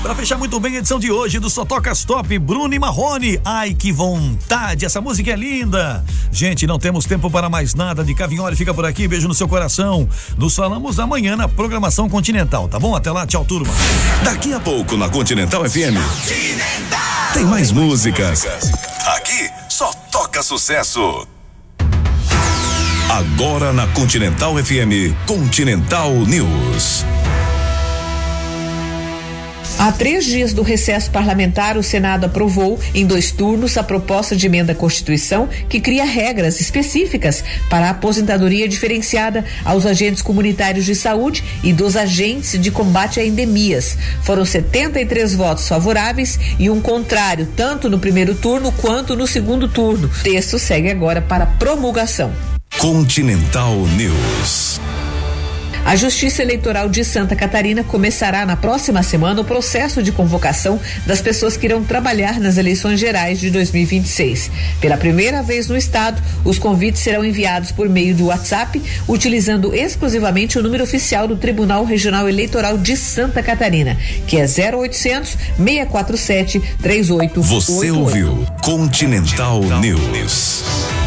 Para fechar muito bem a edição de hoje do Só Toca Stop, Bruno e Marrone. Ai, que vontade, essa música é linda. Gente, não temos tempo para mais nada. De Cavinholi fica por aqui, beijo no seu coração. Nos falamos amanhã na programação Continental, tá bom? Até lá, tchau, turma. Daqui a pouco na Continental FM tem mais músicas. Aqui só toca sucesso. Agora na Continental FM, Continental News. Há 3 dias do recesso parlamentar, o Senado aprovou, em 2 turnos, a proposta de emenda à Constituição que cria regras específicas para a aposentadoria diferenciada aos agentes comunitários de saúde e dos agentes de combate a endemias. Foram 73 votos favoráveis e um contrário, tanto no primeiro turno quanto no segundo turno. O texto segue agora para promulgação. Continental News. A Justiça Eleitoral de Santa Catarina começará na próxima semana o processo de convocação das pessoas que irão trabalhar nas eleições gerais de 2026. Pela primeira vez no estado, os convites serão enviados por meio do WhatsApp, utilizando exclusivamente o número oficial do Tribunal Regional Eleitoral de Santa Catarina, que é 0800 647 3888. Você ouviu Continental News.